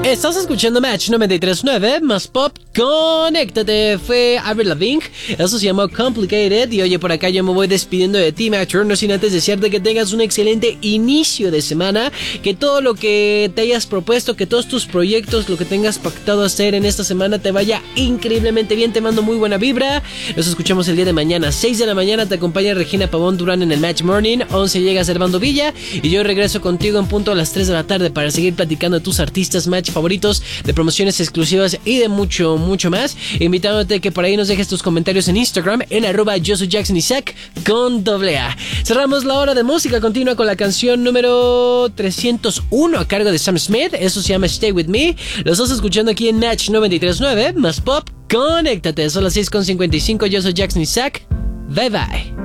Estás escuchando Match 93.9 más Pop. Conéctate. Fue Avril Lavigne. Eso se llamó Complicated. Y oye, por acá yo me voy despidiendo de ti, Matcher. No sin antes desearte que tengas un excelente inicio de semana. Que todo lo que te hayas propuesto, que todos tus proyectos, lo que tengas pactado hacer en esta semana te vaya increíblemente bien. Te mando muy buena vibra. Nos escuchamos el día de mañana. 6 de la mañana te acompaña Regina Pavón Durán en el Match Morning. 11 llega Servando Villa. Y yo regreso contigo en punto a las 3 de la tarde para seguir platicando de tus artistas Match favoritos, de promociones exclusivas y de mucho más, invitándote que por ahí nos dejes tus comentarios en Instagram en @yo soy Jackson Isaac con AA. Cerramos la hora de música continua con la canción número 301 a cargo de Sam Smith. Eso se llama Stay With Me. Lo estás escuchando aquí en Match 93.9 más Pop. Conéctate, son las 6:55. Yo soy Jackson Isaac. Bye bye.